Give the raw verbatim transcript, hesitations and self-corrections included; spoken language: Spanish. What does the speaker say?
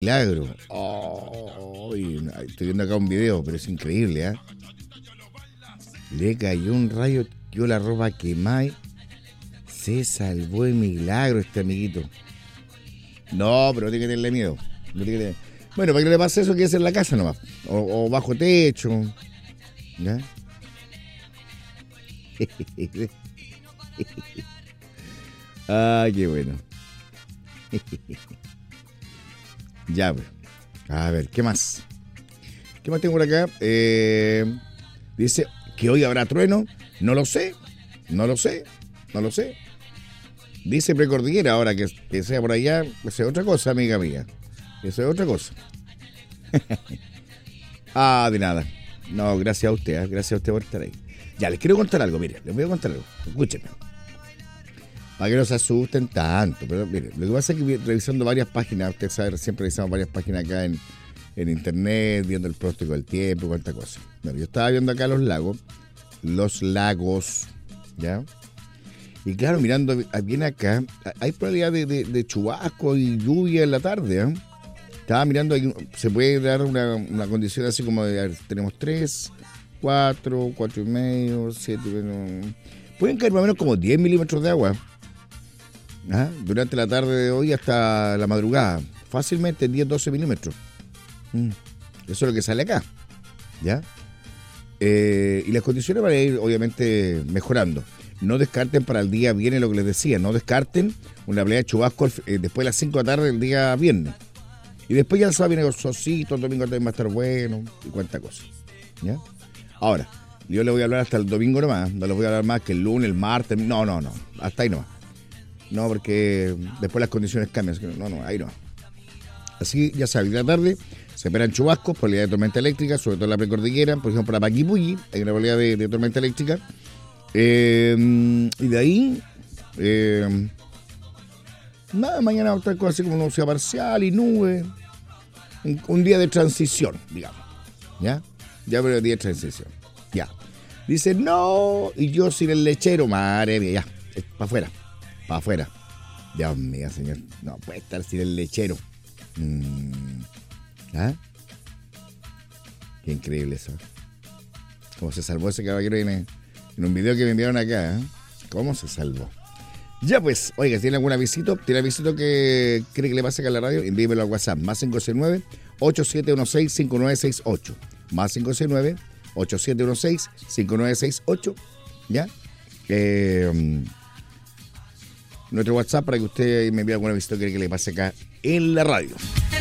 milagro. Oh, estoy viendo acá un video, pero es increíble, ¿eh? Le cayó un rayo, dio la ropa quemada. Se salvó de milagro este amiguito. No, pero no tiene que tenerle miedo. No tiene que tener... Bueno, para que no le pase eso, quédese en la casa nomás. O, o bajo techo. ¿Ya? Ay, qué bueno. Ya, pues. A ver, ¿qué más? ¿Qué más tengo por acá? Eh, dice que hoy habrá trueno. No lo sé. No lo sé. No lo sé. Dice Precordillera ahora que, que sea por allá. Eso es otra cosa, amiga mía. Eso es otra cosa. Ah, de nada. No, gracias a usted. ¿eh? Gracias a usted por estar ahí. Ya, les quiero contar algo. Mire, les voy a contar algo. Escúchenme. Para que no se asusten tanto. Pero mire, lo que pasa es que revisando varias páginas, usted sabe, siempre revisamos varias páginas acá en, en internet, viendo el pronóstico del tiempo y cuánta cosa. Bueno, yo estaba viendo acá los lagos. Los lagos. ¿Ya? Y claro, mirando bien acá, hay probabilidad de, de, de chubasco y lluvia en la tarde. ¿eh? Estaba mirando, ahí, se puede dar una, una condición así como de, ver, tenemos tres, cuatro, cuatro y medio, siete, bueno, pueden caer más o menos como diez milímetros de agua. ¿Ah? Durante la tarde de hoy hasta la madrugada, fácilmente diez, doce milímetros. Mm. Eso es lo que sale acá. ¿Ya? Eh, y las condiciones van a ir obviamente mejorando. No descarten para el día viernes lo que les decía, no descarten una pelea de chubasco eh, después de las cinco de la tarde del día viernes. Y después ya el sábado viene con solcito, el domingo también va a estar bueno y cuánta cosa. ¿Ya? Ahora, yo le voy a hablar hasta el domingo nomás, no les voy a hablar más que el lunes, el martes, no, no, no, hasta ahí nomás. No, porque después las condiciones cambian, no, no, ahí no. Así, ya saben, de la tarde se esperan chubascos, probabilidad de tormenta eléctrica, sobre todo en la precordillera, por ejemplo, para Paquipulli, hay una probabilidad de, de tormenta eléctrica. Eh, y de ahí, eh, nada, mañana va a estar así como nubosidad parcial y nube. Un, un día de transición, digamos. ¿Ya? Ya, pero día de transición. Ya. Dice, no, y yo sin el lechero, madre mía, ya, para afuera, para afuera. Dios mío, señor, no puede estar sin el lechero. Mm. ¿Ah? Qué increíble eso. Cómo se salvó ese caballero en, en un video que me enviaron acá. ¿eh? ¿Cómo se salvó? Ya pues, oiga, si tiene alguna visita, tiene visita que cree que le pase acá a la radio, envíemelo al WhatsApp, más cinco seis nueve, ocho siete uno seis, cinco nueve seis ocho. Más cinco seis nueve, ocho siete uno seis, cinco nueve seis ocho. ¿Ya? Eh, nuestro WhatsApp para que usted me envíe alguna visita que cree que le pase acá en la radio.